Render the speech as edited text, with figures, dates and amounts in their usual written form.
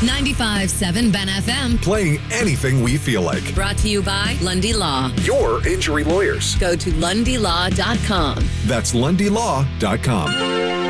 95.7 Ben FM. Playing anything we feel like. Brought to you by Lundy Law. Your injury lawyers. Go to LundyLaw.com. That's LundyLaw.com.